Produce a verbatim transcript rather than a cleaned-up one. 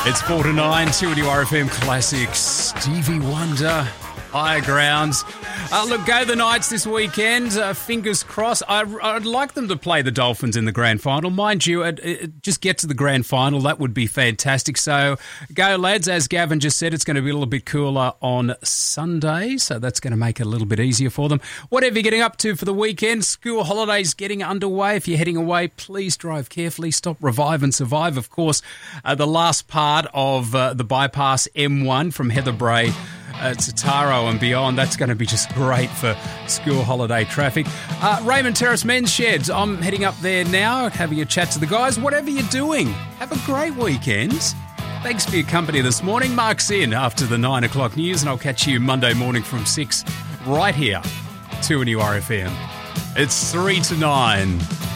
It's four to nine, two at R F M Classics. Stevie Wonder, Higher Grounds. Uh, look, go the Knights this weekend. Uh, fingers crossed. I, I'd like them to play the Dolphins in the grand final. Mind you, it, it, just get to the grand final. That would be fantastic. So go, lads. As Gavin just said, it's going to be a little bit cooler on Sunday, so that's going to make it a little bit easier for them. Whatever you're getting up to for the weekend, school holidays getting underway. If you're heading away, please drive carefully. Stop, revive and survive. Of course, uh, the last part of uh, the bypass M one from Heather Uh, to Taro and beyond. That's going to be just great for school holiday traffic. Uh, Raymond Terrace Men's Sheds. I'm heading up there now, having a chat to the guys. Whatever you're doing, have a great weekend. Thanks for your company this morning. Mark's in after the nine o'clock news, and I'll catch you Monday morning from six right here, two N U R F M. It's three to nine.